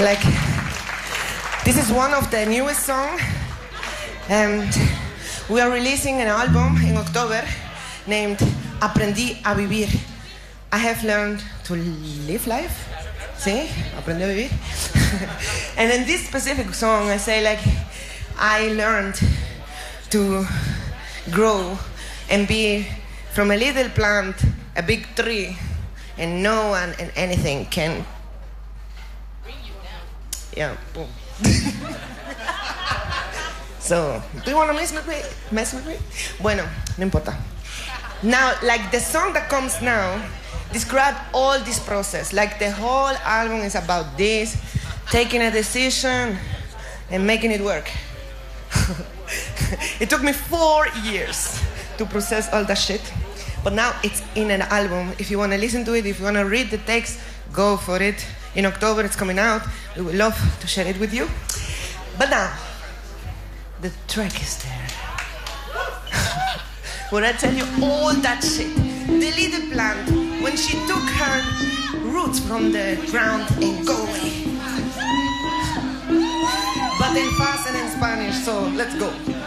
Like, this is one of the newest songs, and we are releasing an album in October named Aprendí a Vivir. I have learned to live life. See? Aprendí a vivir. And in this specific song, I say, like, I learned to grow and be from a little plant, a big tree, and no one and anything can bring you down. Yeah, boom. So, do you want to mess with me? Bueno, no importa. Now, like the song that comes now, describe all this process. Like the whole album is about this, taking a decision and making it work. It took me 4 years to process all that shit. But now it's in an album. If you want to listen to it, if you want to read the text, go for it. In October it's coming out. We would love to share it with you. But now, the track is there. When I tell you all that shit, the little plant, when she took her roots from the ground and go away. But in fast and in Spanish, so let's go.